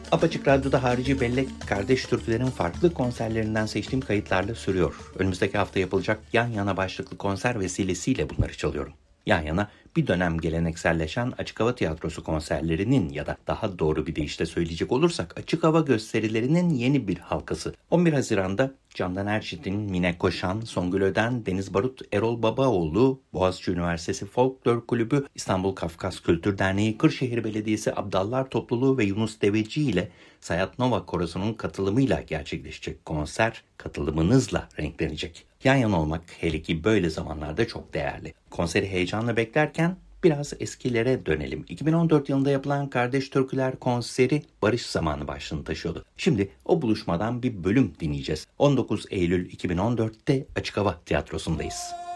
Apaçık Radyo'da Harici Bellek, kardeş türkülerin farklı konserlerinden seçtiğim kayıtlarla sürüyor. Önümüzdeki hafta yapılacak Yan Yana başlıklı konser vesilesiyle bunları çalıyorum. Yan yana bir dönem gelenekselleşen açık hava tiyatrosu konserlerinin ya da daha doğru bir deyişle söyleyecek olursak açık hava gösterilerinin yeni bir halkası. 11 Haziran'da Candan Erçetin, Mine Koşan, Songül Öden, Deniz Barut, Erol Babaoğlu, Boğaziçi Üniversitesi Folklor Kulübü, İstanbul Kafkas Kültür Derneği, Kırşehir Belediyesi Abdallar Topluluğu ve Yunus Deveci ile Sayat Nova Korosu'nun katılımıyla gerçekleşecek konser katılımınızla renklenecek. Yan yana olmak hele ki böyle zamanlarda çok değerli. Konseri heyecanla beklerken biraz eskilere dönelim. 2014 yılında yapılan Kardeş Türküler konseri Barış Zamanı başlığını taşıyordu. Şimdi o buluşmadan bir bölüm dinleyeceğiz. 19 Eylül 2014'te Açık Hava Tiyatrosu'ndayız.